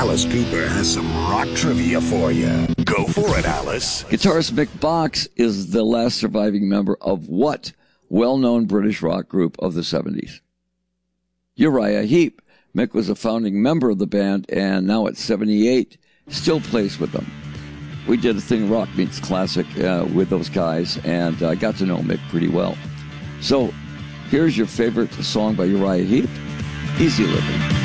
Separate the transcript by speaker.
Speaker 1: Alice Cooper has some rock trivia for you. Go for it, Alice.
Speaker 2: Guitarist Mick Box is the last surviving member of what well-known British rock group of the 70s? Uriah Heep. Mick was a founding member of the band, and now at 78, still plays with them. We did a thing, Rock Meets Classic, with those guys, and I got to know Mick pretty well. So here's your favorite song by Uriah Heep, Easy Living.